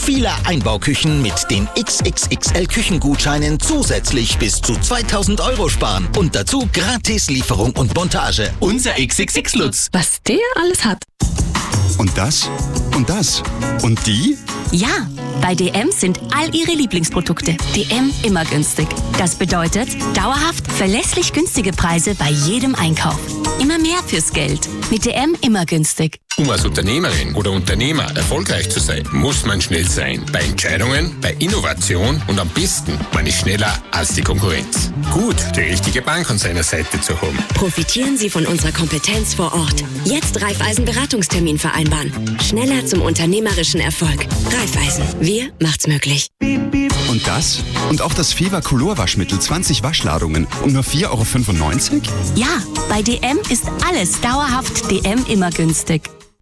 vieler Einbauküchen mit den XXXL-Küchengutscheinen zusätzlich bis zu 2000 € sparen. Und dazu gratis Lieferung und Montage. Unser XXX-Lutz. Was der alles hat. Und das? Und das? Und die? Ja, bei DM sind all Ihre Lieblingsprodukte. DM immer günstig. Das bedeutet dauerhaft verlässlich günstige Preise bei jedem Einkauf. Immer mehr fürs Geld. Mit DM immer günstig. Um als Unternehmerin oder Unternehmer erfolgreich zu sein, muss man schnell sein. Bei Entscheidungen, bei Innovation und am besten, man ist schneller als die Konkurrenz. Gut, die richtige Bank an seiner Seite zu haben. Profitieren Sie von unserer Kompetenz vor Ort. Jetzt Raiffeisen-Beratungstermin vereinbaren. Schneller zum unternehmerischen Erfolg. Raiffeisen. Wir macht's möglich. Und das? Und auch das Fever Color Waschmittel 20 Waschladungen um nur 4,95 €? Ja, bei DM ist alles dauerhaft DM immer günstig.